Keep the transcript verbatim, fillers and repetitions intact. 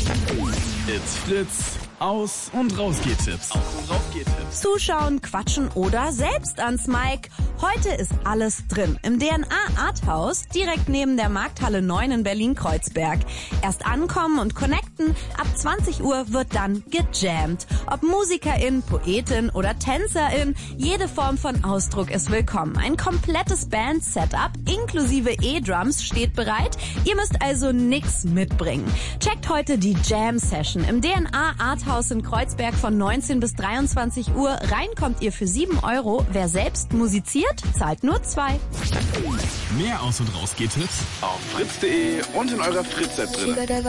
It's Fritz. Aus- und Rausgeht-Tipps. Aus- und Rausgeht-Tipps. Zuschauen, quatschen oder selbst ans Mic. Heute ist alles drin. Im D N A Art House, direkt neben der Markthalle neun in Berlin-Kreuzberg. Erst ankommen und connecten. Ab zwanzig Uhr wird dann gejammt. Ob Musikerin, Poetin oder Tänzerin, jede Form von Ausdruck ist willkommen. Ein komplettes Band-Setup inklusive E-Drums steht bereit. Ihr müsst also nix mitbringen. Checkt heute die Jam-Session im D N A Art House in Kreuzberg von neunzehn bis dreiundzwanzig Uhr. Rein kommt ihr für sieben Euro. Wer selbst musiziert, zahlt nur zwei. Mehr Aus- und Rausgeht-Tipps auf fritz punkt de und in eurer Fritz-App drin.